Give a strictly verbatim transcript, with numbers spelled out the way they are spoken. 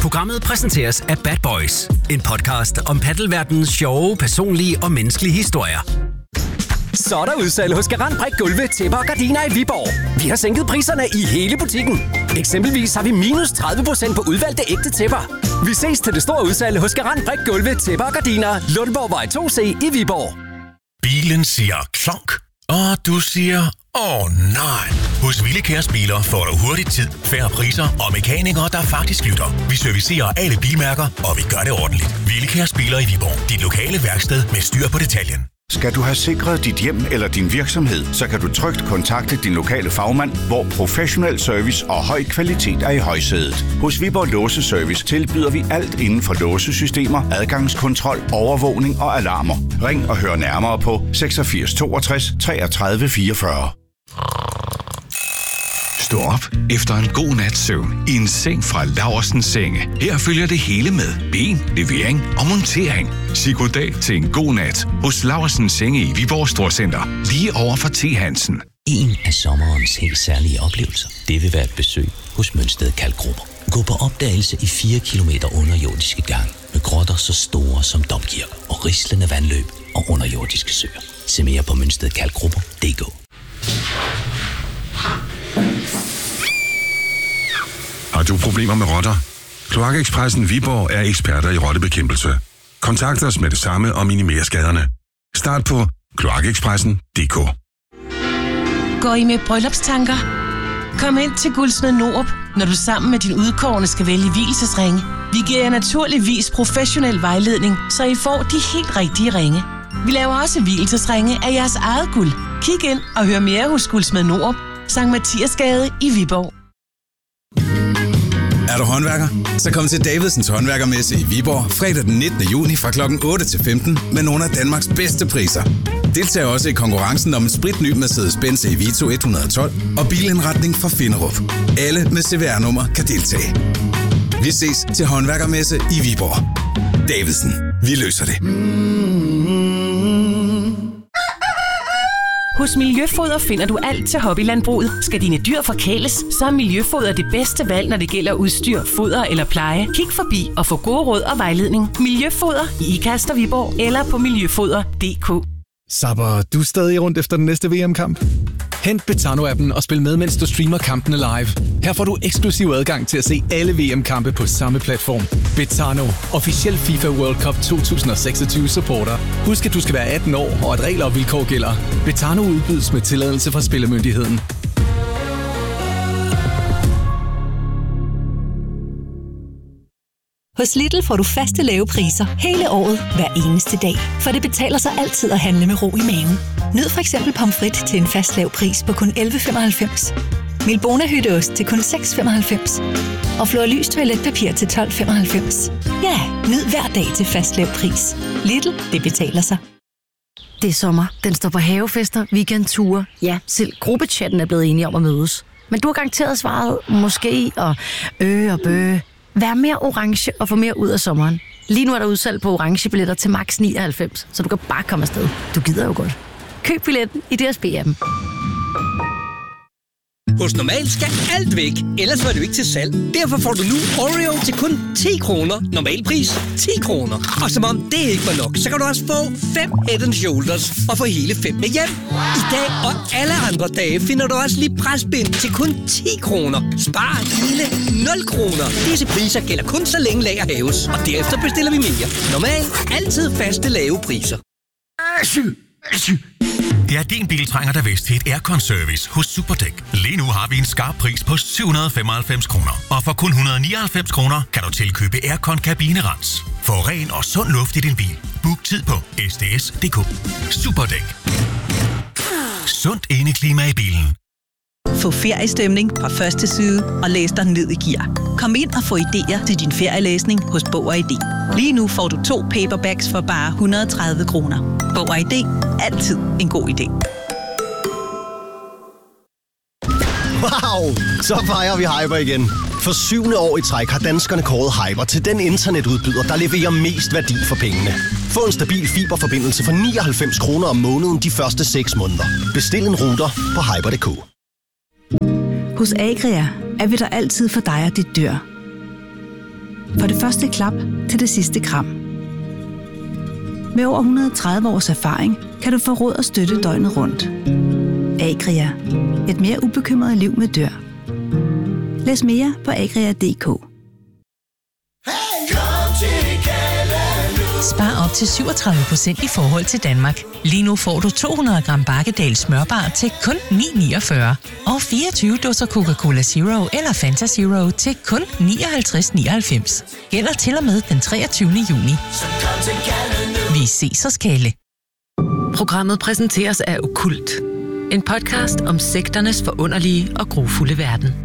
Programmet præsenteres af Bad Boys, en podcast om paddelverdenens sjove, personlige og menneskelige historier. Så er der udsalg hos Garant Brik Gulve, tæpper og gardiner i Viborg. Vi har sænket priserne i hele butikken. Eksempelvis har vi minus tredive procent på udvalgte ægte tæpper. Vi ses til det store udsalg hos Garant Brik Gulve, tæpper og gardiner, Lundborgvej to C i Viborg. Bilen siger klonk, og du siger åh nej. Hos Willekærs Biler får du hurtigt tid, færre priser og mekanikere, der faktisk lytter. Vi servicerer alle bilmærker, og vi gør det ordentligt. Willekærs Biler i Viborg. Dit lokale værksted med styr på detaljen. Skal du have sikret dit hjem eller din virksomhed, så kan du trygt kontakte din lokale fagmand, hvor professionel service og høj kvalitet er i højsædet. Hos Viborg Låse Service tilbyder vi alt inden for låsesystemer, adgangskontrol, overvågning og alarmer. Ring og hør nærmere på seksogfirs toogtres treogtredive fireogfyrre. Stå op efter en god nats søvn i en seng fra Laursens Senge. Her følger det hele med ben, levering og montering. Sig goddag til en god nat hos Laursens Senge i Viborg Storcenter. Lige over for T. Hansen. En af sommerens helt særlige oplevelser, det vil være et besøg hos Mønsted Kalkgrupper. Gå på opdagelse i fire kilometer underjordiske gange med grotter så store som domkirker og rislende vandløb og underjordiske søer. Se mere på mønsted kalkgrupper punktum d k. Har du problemer med rotter? Kloakekspressen Viborg er eksperter i rottebekæmpelse. Kontakt os med det samme og minimer skaderne. Start på kloakekspressen punktum d k. Går I med bryllupstanker? Kom ind til Guldsmed Norup, når du sammen med din udkårne skal vælge vielsesringe. Vi giver jer naturligvis professionel vejledning, så I får de helt rigtige ringe. Vi laver også vielsesringe af jeres eget guld. Kig ind og hør mere hos Guldsmed Norup, Sankt Mathiasgade i Viborg. Er du håndværker? Så kom til Davidsens Håndværkermesse i Viborg fredag den nittende juni fra klokken otte til femten med nogle af Danmarks bedste priser. Deltag også i konkurrencen om en spritny Mercedes-Benz E V to et hundrede og tolv og bilindretning fra Finderup. Alle med C V R-nummer kan deltage. Vi ses til Håndværkermesse i Viborg. Davidsen. Vi løser det. Hos Miljøfoder finder du alt til hobbylandbruget. Skal dine dyr forkæles, så er Miljøfoder det bedste valg, når det gælder udstyr, foder eller pleje. Kig forbi og få gode råd og vejledning. Miljøfoder i Ikast og Viborg eller på miljøfoder punktum d k. Sapper du stadig rundt efter den næste V M-kamp? Hent Betano-appen og spil med, mens du streamer kampene live. Her får du eksklusiv adgang til at se alle V M-kampe på samme platform. Betano, officiel FIFA World Cup to tusind og seksogtyve supporter. Husk, at du skal være atten år, og at regler og vilkår gælder. Betano udbydes med tilladelse fra Spillemyndigheden. Hos Lidl får du faste lave priser hele året, hver eneste dag. For det betaler sig altid at handle med ro i maven. Nyd for eksempel pomfrit til en fast lav pris på kun elleve femoghalvfems. Milbona hytteost til kun seks femoghalvfems. Og Florlys toiletpapir til tolv femoghalvfems. Ja, nyd hver dag til fast lav pris. Lidl, det betaler sig. Det er sommer. Den står på havefester, weekendture. Ja, selv gruppechatten er blevet enige om at mødes. Men du har garanteret svaret måske og øh og bøh. Vær mere orange og få mere ud af sommeren. Lige nu er der udsalg på orange billetter til max nioghalvfems, så du kan bare komme afsted. Du gider jo godt. Køb billetten i D S B-appen. Hos Normal skal alt væk, ellers var det ikke til salg. Derfor får du nu Oreo til kun ti kroner. Normal pris ti kroner. Og som om det ikke var nok, så kan du også få fem Head and Shoulders og få hele fem med hjem. I dag og alle andre dage finder du også lige presbind til kun ti kroner. Spar hele nul kroner. Disse priser gælder kun så længe lager hæves, og derefter bestiller vi mere. Normal. Altid faste lave priser. Ja, din bil trænger da vist til et aircon-service hos Superdæk. Lige nu har vi en skarp pris på syv hundrede og femoghalvfems kroner. Og for kun et hundrede og nioghalvfems kroner kan du tilkøbe aircon-kabinerens. Få ren og sund luft i din bil. Book tid på s d s punktum d k. Superdæk. Sundt indeklima i bilen. Få feriestemning fra første side og læs dig ned i gear. Kom ind og få idéer til din ferielæsning hos Bog og I D. Lige nu får du to paperbacks for bare et hundrede og tredive kroner. Bog og I D. Altid en god idé. Wow! Så fejrer vi Hyper igen. For syvende år i træk har danskerne kåret Hyper til den internetudbyder, der leverer mest værdi for pengene. Få en stabil fiberforbindelse for nioghalvfems kroner om måneden de første seks måneder. Bestil en router på hyper punktum d k. Hos Agria er vi der altid for dig og dit dyr. fra det første klap til det sidste kram. Med over et hundrede og tredive års erfaring kan du få råd og støtte døgnet rundt. Agria. Et mere ubekymret liv med dyr. Læs mere på agria punktum d k. Spar op til syvogtredive procent i forhold til Danmark. Lige nu får du to hundrede gram Bakkedal smørbar til kun ni niogfyrre. Og fireogtyve dåser Coca-Cola Zero eller Fanta Zero til kun nioghalvtreds nioghalvfems. Gælder til og med den treogtyvende juni. Vi ses hos Kalle. Programmet præsenteres af Okkult. En podcast om sekternes forunderlige og grufulde verden.